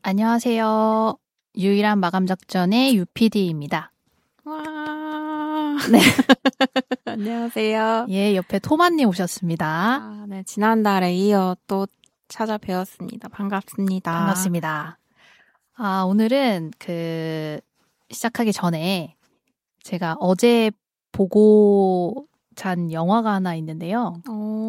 안녕하세요. 유일한 마감 작전의 UPD입니다. 와. 네. 안녕하세요. 예, 옆에 토마님 오셨습니다. 아, 네, 지난달에 이어 또 찾아뵈었습니다. 반갑습니다. 반갑습니다. 오늘은 시작하기 전에 제가 어제 보고 잔 영화가 하나 있는데요.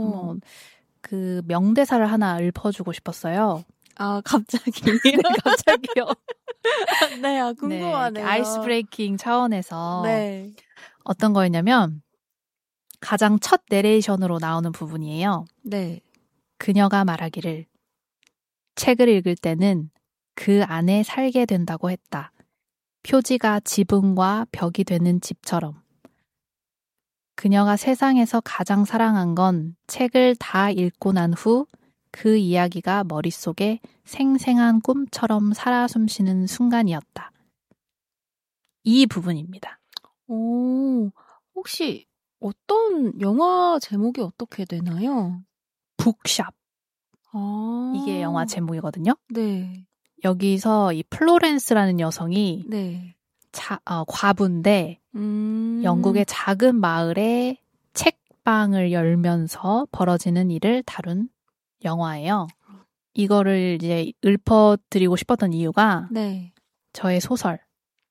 그 명대사를 하나 읊어주고 싶었어요. 아, 갑자기. 네, 갑자기요. 네, 궁금하네요. 네, 아이스 브레이킹 차원에서 네. 어떤 거였냐면 가장 첫 내레이션으로 나오는 부분이에요. 네. 그녀가 말하기를 책을 읽을 때는 그 안에 살게 된다고 했다. 표지가 지붕과 벽이 되는 집처럼. 그녀가 세상에서 가장 사랑한 건 책을 다 읽고 난 후 그 이야기가 머릿속에 생생한 꿈처럼 살아 숨쉬는 순간이었다. 이 부분입니다. 오, 혹시 어떤 영화 제목이 어떻게 되나요? 북샵. 아. 이게 영화 제목이거든요. 네. 여기서 이 플로렌스라는 여성이 네. 과부인데 영국의 작은 마을에 책방을 열면서 벌어지는 일을 다룬 영화예요. 이거를 이제 읊어드리고 싶었던 이유가 네. 저의 소설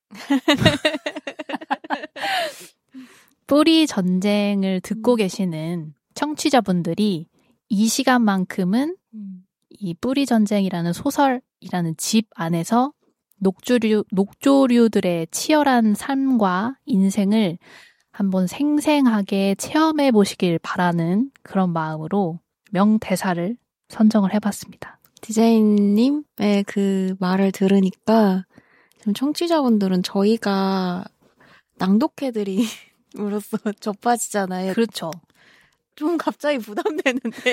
뿌리 전쟁을 듣고 계시는 청취자분들이 이 시간만큼은 이 뿌리 전쟁이라는 소설이라는 집 안에서 녹조류들의 치열한 삶과 인생을 한번 생생하게 체험해 보시길 바라는 그런 마음으로 명대사를 선정을 해봤습니다. 디제이님의 그 말을 들으니까 지금 청취자분들은 저희가 낭독해드림으로써 접하시잖아요. 그렇죠. 좀 갑자기 부담되는데요.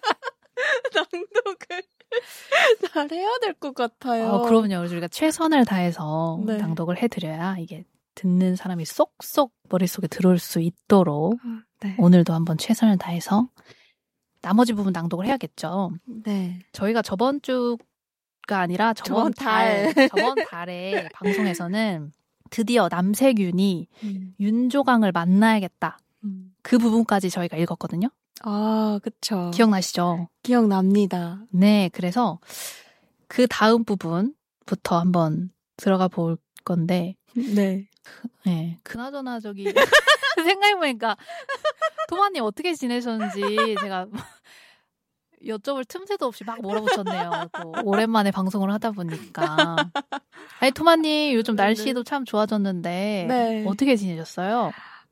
낭독을 잘해야 될 것 같아요. 그럼요. 우리가 최선을 다해서 네. 낭독을 해드려야 이게 듣는 사람이 쏙쏙 머릿속에 들어올 수 있도록 네. 오늘도 한번 최선을 다해서 나머지 부분 낭독을 해야겠죠. 네. 저희가 저번 주가 아니라 저번 달에 방송에서는 드디어 남세균이 윤조강을 만나야겠다. 그 부분까지 저희가 읽었거든요. 아, 그쵸. 기억나시죠? 기억납니다. 네, 그래서 그 다음 부분부터 한번 들어가 볼 건데. 네. 네, 그나저나 저기 생각해보니까 토마님 어떻게 지내셨는지 제가 여쭤볼 틈새도 없이 막 몰아붙였네요. 또 오랜만에 방송을 하다 보니까. 아니 토마님 요즘 날씨도 참 좋아졌는데 네. 어떻게 지내셨어요?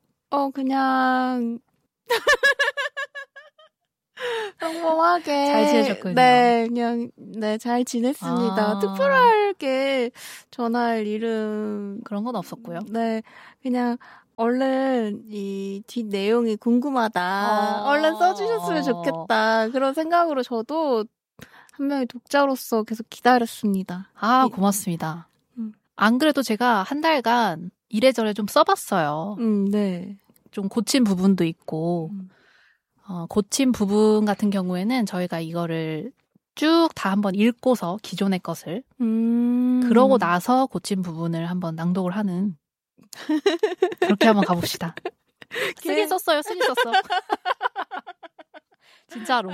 그냥 평범하게 잘 지내셨군요. 네, 그냥 잘 지냈습니다. 아. 특별하게 전할 일은 그런 건 없었고요. 네, 그냥 얼른 이 뒷 내용이 궁금하다. 얼른 써주셨으면 좋겠다. 그런 생각으로 저도 한 명의 독자로서 계속 기다렸습니다. 고맙습니다. 안 그래도 제가 한 달간 이래저래 좀 써봤어요. 네. 좀 고친 부분도 있고 고친 부분 같은 경우에는 저희가 이거를 쭉 다 한번 읽고서 기존의 것을 그러고 나서 고친 부분을 한번 낭독을 하는 그렇게 한번 가봅시다. 쓰긴 썼어요. 진짜로.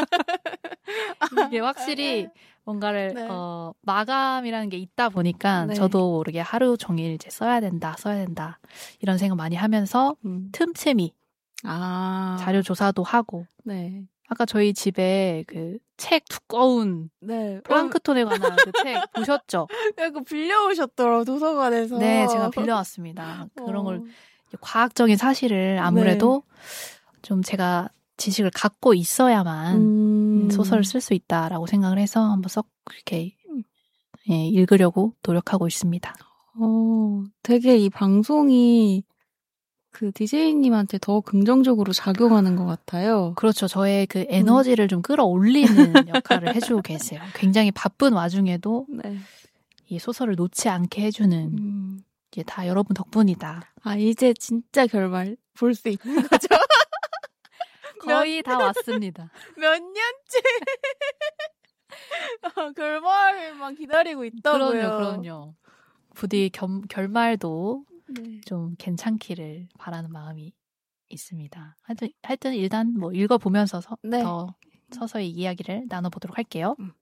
이게 확실히 뭔가를 마감이라는 게 있다 보니까 저도 모르게 하루 종일 이제 써야 된다 이런 생각 많이 하면서 틈틈이 자료 조사도 하고. 네. 아까 저희 집에 그 책 두꺼운 플랑크톤에 관한 그 책 보셨죠? 그거 빌려오셨더라고요, 도서관에서. 네, 제가 빌려왔습니다. 그런 걸 과학적인 사실을 아무래도 좀 제가 지식을 갖고 있어야만 소설을 쓸 수 있다라고 생각을 해서 한번 썩 이렇게 읽으려고 노력하고 있습니다. 되게 이 방송이 그 DJ님한테 더 긍정적으로 작용하는 것 같아요. 그렇죠. 저의 그 에너지를 좀 끌어올리는 역할을 해주고 계세요. 굉장히 바쁜 와중에도 이 소설을 놓지 않게 해주는 이게 다 여러분 덕분이다. 이제 진짜 결말 볼 수 있는 거죠? 거의 다 왔습니다. 몇 년째 결말만 기다리고 있다고요. 그럼요. 부디 결말도 네. 좀 괜찮기를 바라는 마음이 있습니다. 하여튼 일단 뭐 읽어보면서 네. 더 서서히 이야기를 나눠보도록 할게요.